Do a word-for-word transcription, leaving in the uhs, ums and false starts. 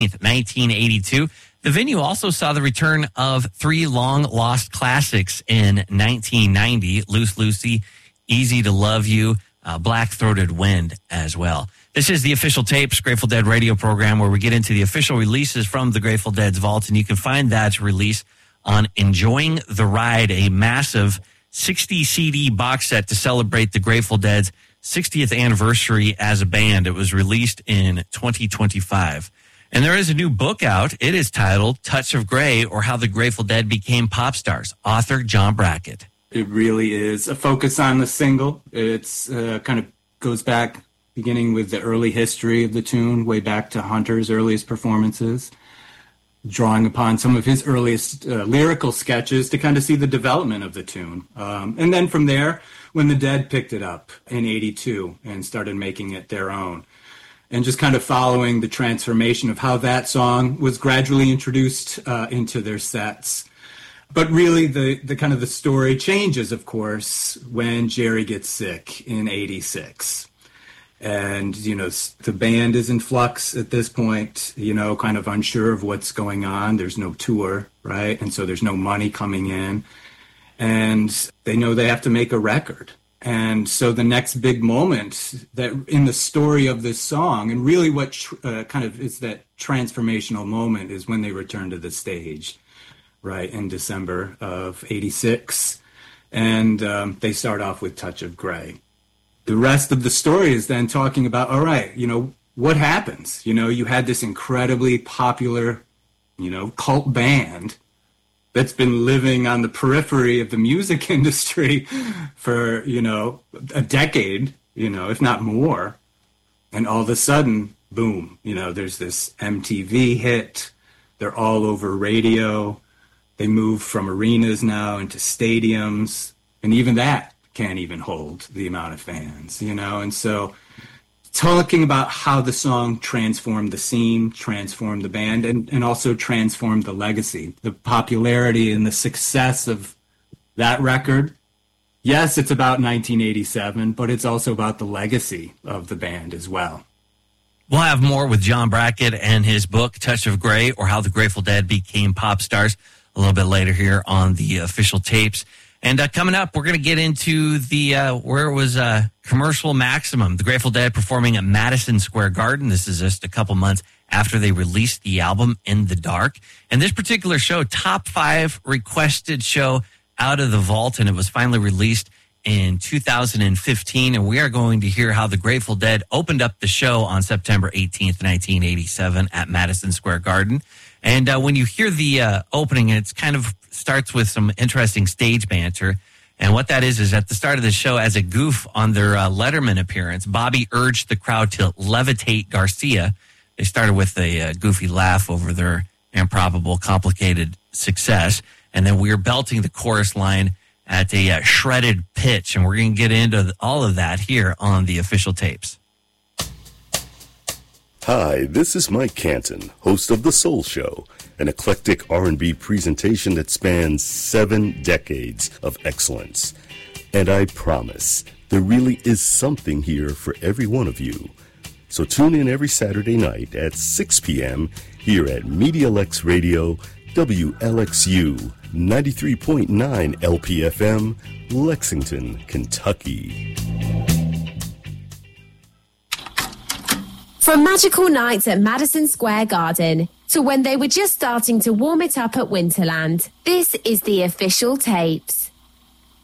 nineteen eighty-two. The venue also saw the return of three long-lost classics in nineteen ninety, Loose Lucy, Easy to Love You, uh, Black-Throated Wind as well. This is the Official Tapes Grateful Dead radio program where we get into the official releases from the Grateful Dead's vault, and you can find that release on Enjoying the Ride, a massive sixty C D box set to celebrate the Grateful Dead's sixtieth anniversary as a band. It was released in twenty twenty-five. And there is a new book out. It is titled Touch of Grey, or How the Grateful Dead Became Pop Stars. Author John Brackett. It really is a focus on the single. It's uh, kind of goes back, beginning with the early history of the tune, way back to Hunter's earliest performances, drawing upon some of his earliest uh, lyrical sketches to kind of see the development of the tune. Um, and then from there, when the Dead picked it up in eighty-two and started making it their own, and just kind of following the transformation of how that song was gradually introduced uh, into their sets. But really, the, the kind of the story changes, of course, when Jerry gets sick in eighty-six. And, you know, the band is in flux at this point, you know, kind of unsure of what's going on. There's no tour, right? And so there's no money coming in. And they know they have to make a record. And so the next big moment that in the story of this song, and really what tr- uh, kind of is that transformational moment, is when they return to the stage, right, in December of eighty-six. And um, they start off with Touch of Grey. The rest of the story is then talking about, all right, you know, what happens? You know, you had this incredibly popular, you know, cult band that's been living on the periphery of the music industry for, you know, a decade, you know, if not more. And all of a sudden, boom, you know, there's this M T V hit. They're all over radio. They move from arenas now into stadiums. And even that can't even hold the amount of fans, you know. And so talking about how the song transformed the scene, transformed the band, and, and also transformed the legacy, the popularity and the success of that record. Yes, it's about nineteen eighty-seven, but it's also about the legacy of the band as well. We'll have more with John Brackett and his book, Touch of Grey, or How the Grateful Dead Became Pop Stars, a little bit later here on the Official Tapes. And uh, coming up, we're going to get into the uh, where it was uh, commercial maximum. The Grateful Dead performing at Madison Square Garden. This is just a couple months after they released the album In the Dark. And this particular show, top five requested show out of the vault, and it was finally released in two thousand fifteen. And we are going to hear how the Grateful Dead opened up the show on September eighteenth, nineteen eighty-seven at Madison Square Garden. And uh, when you hear the uh, opening, it's kind of starts with some interesting stage banter. And what that is, is at the start of the show, as a goof on their uh, Letterman appearance, Bobby urged the crowd to levitate Garcia. They started with a uh, goofy laugh over their improbable, complicated success. And then we were belting the chorus line at a uh, shredded pitch. And we're going to get into all of that here on the Official Tapes. Hi, this is Mike Canton, host of The Soul Show, an eclectic R and B presentation that spans seven decades of excellence. And I promise, there really is something here for every one of you. So tune in every Saturday night at six p.m. here at MediaLex Radio, W L X U, ninety-three point nine L P F M, Lexington, Kentucky. From magical nights at Madison Square Garden to when they were just starting to warm it up at Winterland, this is the Official Tapes.